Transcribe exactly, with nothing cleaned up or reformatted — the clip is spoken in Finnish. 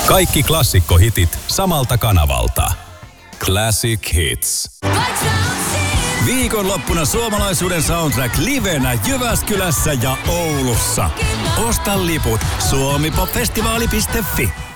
Kaikki klassikkohitit samalta kanavalta. Classic Hits. Viikonloppuna suomalaisuuden soundtrack livenä Jyväskylässä ja Oulussa. Osta liput suomi pop festivaali piste fi.